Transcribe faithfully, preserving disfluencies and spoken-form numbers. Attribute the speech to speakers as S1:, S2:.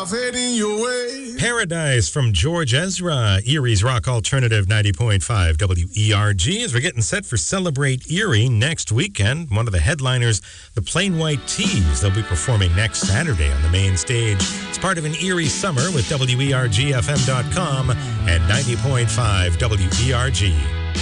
S1: Heading your way.
S2: Paradise from George Ezra, Erie's Rock Alternative ninety point five W E R G. As we're getting set for Celebrate Erie next weekend, one of the headliners, the Plain White Tees, they'll be performing next Saturday on the main stage. It's part of an Erie summer with W E R G F M dot com and ninety point five W E R G.